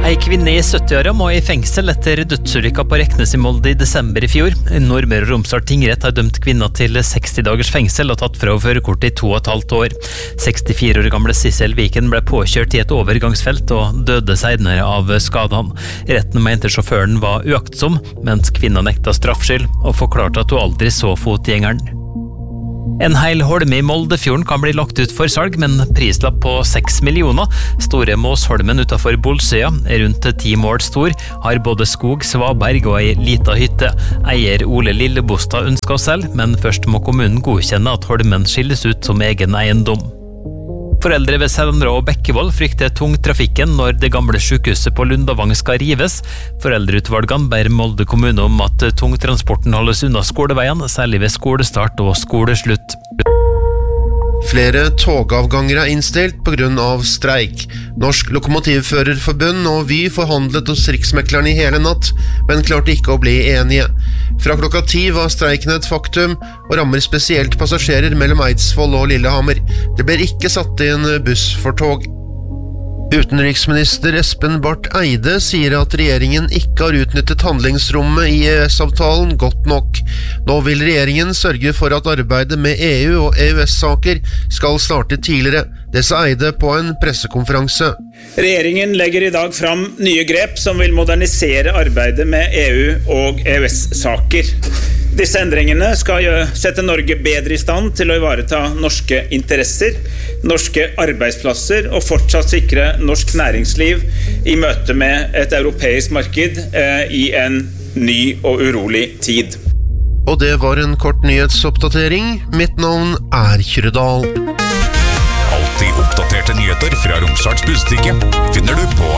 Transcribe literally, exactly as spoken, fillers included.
Ei kvinne i syttiåra må i fengsel etter dødsulykka på Reknes i Molde i desember i fjor. Nordmøre og Romsdal tingrett har dømt kvinna til seksti dagers fengsel og tatt fra førerkortet i to og et halvt år. sekstifire år gamle Sissel Viken ble påkjørt i et overgangsfelt og døde senere av skadene. Retten mente sjåføren var uaktsom, mens kvinna nekta straffskyld og forklarte at hun aldri så fotgjengeren. En hel holme i Moldefjorden kan bli lagt ut for salg, men prislapp på seks millioner. Store Måsholmen utenfor Bolsøya, rundt ti mål stor, har både skog, svaberg og ei lita hytte. Eier Ole Lillebostad ønsker å selge, men først må kommunen godkjenne at holmen skilles ut som egen eiendom. Foreldre ved Selnra og Bekkevoll frykter tungtrafikken når det gamle sykehuset på Lundavang skal rives. Foreldreutvalgene ber Molde kommune om at tungtransporten holdes unna skoleveien, særlig ved skolestart og skoleslutt. Flere togavganger er innstilt på grunn av streik. Norsk Lokomotivførerforbund og Vy forhandlet hos Riksmekleren i hele natt, men klarte ikke å bli enige. Fra klokka ti var streiken et faktum, og rammer spesielt passasjerer mellom Eidsvoll og Lillehammer. Det ble ikke satt inn buss for tog. Utenriksminister Espen Barth Eide sier at regjeringen ikke har utnyttet handlingsrommet i E U S-avtalen godt nok. Nå vil regjeringen sørge for at arbeidet med E U og E U S-saker skal starte tidligere. Det sa Eide på en pressekonferanse. Regjeringen legger i dag fram nye grep som vil modernisere arbeidet med E U og E U S-saker. Disse endringene skal sette Norge bedre i stand til å ivareta norske interesser, norske arbeidsplasser og fortsatt sikre norsk næringsliv i møte med et europeisk marked eh, i en ny og urolig tid. Og det var en kort nyhetsoppdatering. Mitt navn er Kyrre Dahl. Alltid oppdaterte nyheter fra Romsdals Budstikke finner du på